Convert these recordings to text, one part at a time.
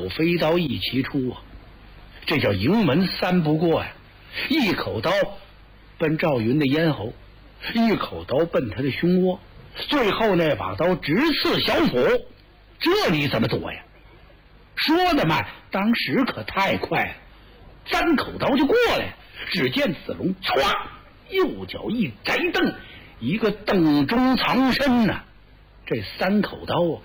飞刀一齐出啊，这叫营门三不过呀！一口刀奔赵云的咽喉，一口刀奔他的胸窝，最后那把刀直刺小腹，这你怎么躲呀？说的慢，当时可太快了，3口刀就过来。只见子龙唰，右脚一摘蹬，一个蹬中藏身呐、这3口刀啊，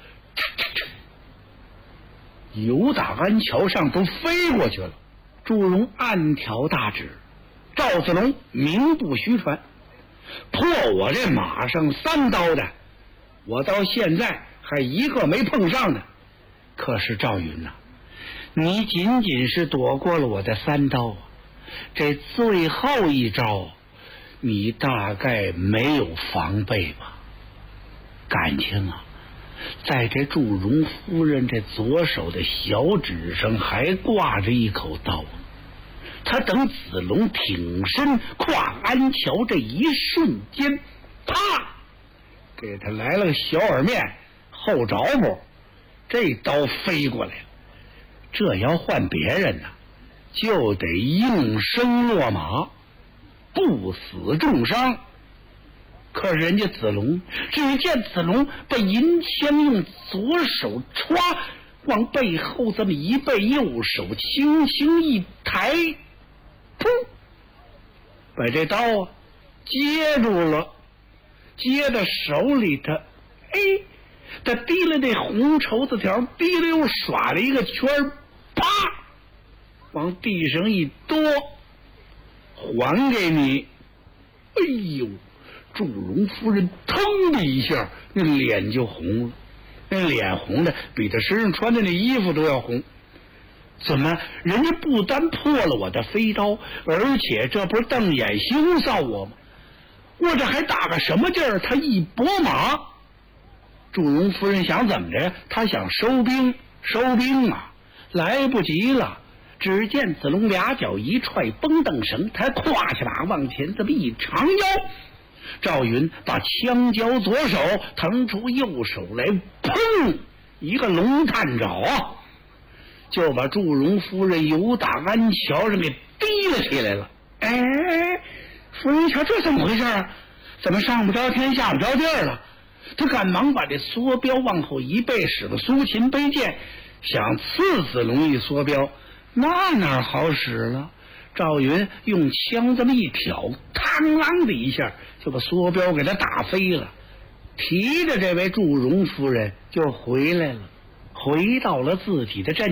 由打安桥上都飞过去了。祝融暗挑大指，赵子龙名不虚传，破我这马上3刀的，我到现在还一个没碰上呢。可是赵云呐、你仅仅是躲过了我的3刀啊，这最后一招你大概没有防备吧？感情啊，在这祝融夫人这左手的小指上还挂着一口刀。他等子龙挺身跨安桥这一瞬间，啪，给他来了个小耳面后着步，这刀飞过来了。这要换别人呢，就得应声落马，不死重伤。可是人家子龙，只见子龙把银枪用左手歘往背后这么一背，右手轻轻一抬，噗，把这刀啊接住了，接到手里头，他提了那红绸子条，提了又耍了一个圈，啪，往地上一多，还给你。哎呦，祝融夫人腾的一下，那脸就红了，那脸红的比他身上穿的那衣服都要红。怎么人家不单破了我的飞刀，而且这不是瞪眼羞臊我吗？我这还打个什么劲儿？他一拨马，祝融夫人想怎么着？他想收兵啊，来不及了。只见子龙俩脚一踹绷蹬绳，他胯下马往前这么一长腰，赵云把枪交左手，腾出右手来，砰，一个龙探爪啊，就把祝融夫人由打安桥上给提了起来了。夫人一瞧，这怎么回事啊？怎么上不着天下不着地儿了？他赶忙把这梭镖往后一背，使了苏秦背剑，想刺子龙一梭镖，那哪好使了？赵云用枪这么一挑，嘡啷的一下就把梭镖给他打飞了，提着这位祝融夫人就回来了，回到了自己的阵